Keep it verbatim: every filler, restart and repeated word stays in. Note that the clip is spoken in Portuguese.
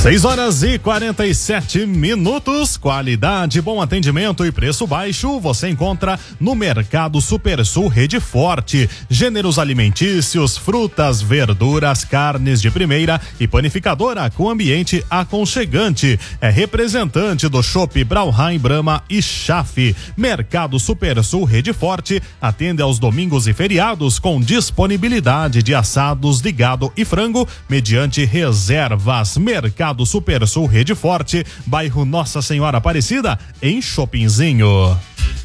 seis horas e quarenta e sete minutos, qualidade, bom atendimento e preço baixo você encontra no Mercado Supersul Rede Forte. Gêneros alimentícios, frutas, verduras, carnes de primeira e panificadora com ambiente aconchegante. É representante do Chopp, Brauheim, Brahma e Chafe. Mercado Supersul Rede Forte atende aos domingos e feriados com disponibilidade de assados de gado e frango mediante reservas. Mercado do Supersul Rede Forte, bairro Nossa Senhora Aparecida, em Chopinzinho.